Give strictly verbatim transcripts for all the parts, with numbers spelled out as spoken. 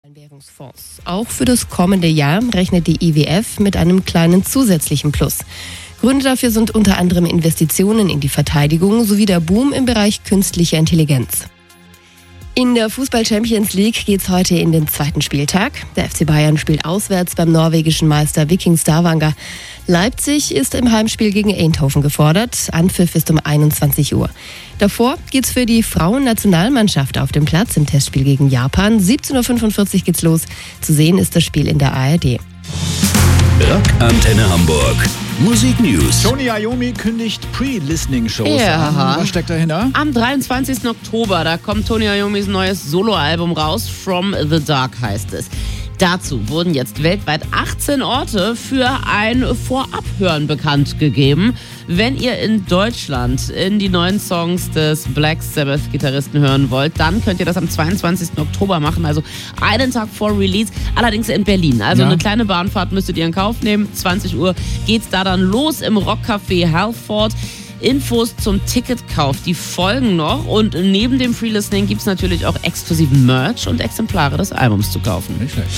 Währungsfonds. Auch für das kommende Jahr rechnet die I W F mit einem kleinen zusätzlichen Plus. Gründe dafür sind unter anderem Investitionen in die Verteidigung sowie der Boom im Bereich künstlicher Intelligenz. In der Fußball-Champions League geht's heute in den zweiten Spieltag. Der F C Bayern spielt auswärts beim norwegischen Meister Viking Stavanger. Leipzig ist im Heimspiel gegen Eindhoven gefordert. Anpfiff ist um einundzwanzig Uhr. Davor geht's für die Frauennationalmannschaft auf dem Platz im Testspiel gegen Japan. siebzehn Uhr fünfundvierzig geht's los. Zu sehen ist das Spiel in der A R D. Rockantenne Hamburg. Musik News. Tony Iommi kündigt Pre-Listening-Shows Ja. an. Was steckt dahinter? Am dreiundzwanzigsten Oktober, da kommt Tony Iommis neues Soloalbum raus. From the Dark heißt es. Dazu wurden jetzt weltweit achtzehn Orte für ein Vorabhören bekannt gegeben. Wenn ihr in Deutschland in die neuen Songs des Black Sabbath-Gitarristen hören wollt, dann könnt ihr das am zweiundzwanzigsten Oktober machen, also einen Tag vor Release, allerdings in Berlin. Also Ja. eine kleine Bahnfahrt müsstet ihr in Kauf nehmen. zwanzig Uhr geht's da dann los im Rockcafé Halford. Infos zum Ticketkauf, die folgen noch. Und neben dem Free-Listening gibt es natürlich auch exklusiven Merch und Exemplare des Albums zu kaufen. Nicht schlecht.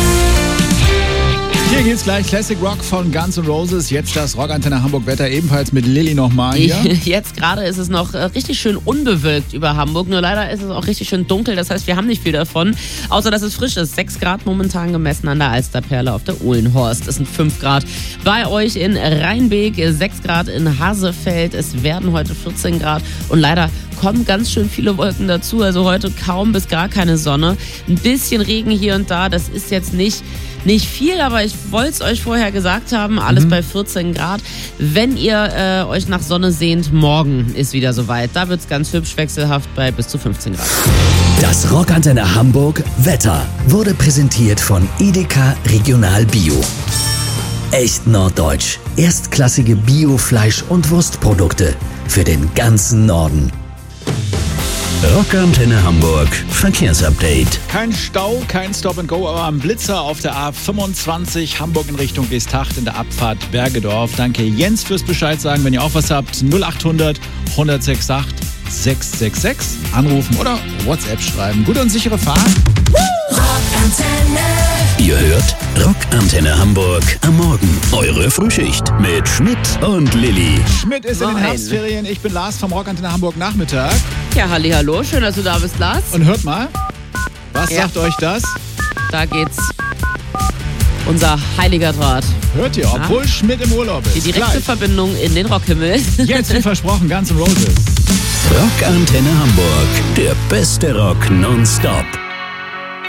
Hier geht's gleich. Classic Rock von Guns N' Roses. Jetzt das Rockantenne Hamburg Wetter ebenfalls mit Lilly nochmal hier. Jetzt gerade ist es noch richtig schön unbewölkt über Hamburg. Nur leider ist es auch richtig schön dunkel. Das heißt, wir haben nicht viel davon. Außer, dass es frisch ist. sechs Grad momentan gemessen an der Alsterperle auf der Uhlenhorst. Es sind fünf Grad bei euch in Rheinbeek. sechs Grad in Hasefeld. Es werden heute vierzehn Grad. Und leider kommen ganz schön viele Wolken dazu. Also heute kaum bis gar keine Sonne. Ein bisschen Regen hier und da. Das ist jetzt nicht... Nicht viel, aber ich wollte es euch vorher gesagt haben, alles mhm. bei vierzehn Grad. Wenn ihr äh, euch nach Sonne sehnt, morgen ist wieder soweit. Da wird es ganz hübsch wechselhaft bei bis zu fünfzehn Grad. Das Rockantenne Hamburg Wetter wurde präsentiert von Edeka Regional Bio. Echt norddeutsch. Erstklassige Bio-Fleisch- und Wurstprodukte für den ganzen Norden. Rockantenne Hamburg Verkehrsupdate. Kein Stau, kein Stop and Go, aber am Blitzer auf der A fünfundzwanzig Hamburg in Richtung Geesthacht in der Abfahrt Bergedorf. Danke Jens fürs Bescheid sagen. Wenn ihr auch was habt, null achthundert, hundertsechsundachtzig, sechshundertsechsundsechzig anrufen oder WhatsApp schreiben. Gute und sichere Fahrt. Rockantenne. Ihr hört Rockantenne Hamburg am Morgen. Eure Frühschicht mit Schmidt und Lilly. Schmidt ist in den Moin. Herbstferien. Ich bin Lars vom Rockantenne Hamburg Nachmittag. Ja, hallihallo, schön, dass du da bist, Lars. Und hört mal, was Ja. sagt euch das? Da geht's. Unser heiliger Draht. Hört ihr, obwohl Schmidt im Urlaub ist. Die direkte Gleich. Verbindung in den Rockhimmel. Jetzt wie versprochen, Guns N' Roses. Rockantenne Hamburg. Der beste Rock nonstop.